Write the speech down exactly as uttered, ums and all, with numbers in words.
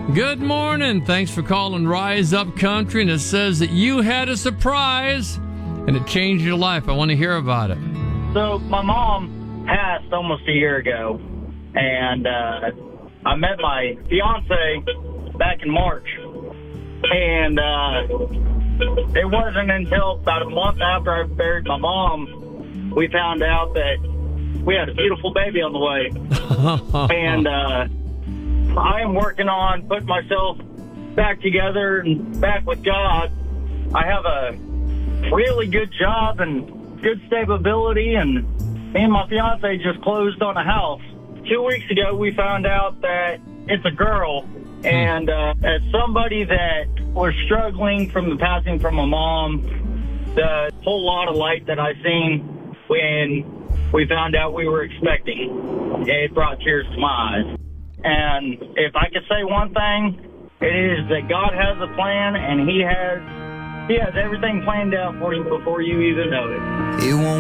Good morning. Thanks for calling Rise Up Country. And it says that you had a surprise and it changed your life. I want to hear about it. So my mom passed almost a year ago, and uh, I met my fiance back in March. And uh, it wasn't until about a month after I buried my mom, we found out that we had a beautiful baby on the way. And uh, I am working on putting myself back together and back with God. I have a really good job and good stability, and me and my fiance just closed on a house. Two weeks ago, we found out that it's a girl. And uh, as somebody that was struggling from the passing from a mom, the whole lot of light that I seen when we found out we were expecting, it brought tears to my eyes. And if I could say one thing, it is that God has a plan, and He has He has everything planned out for you before you even know it. It won't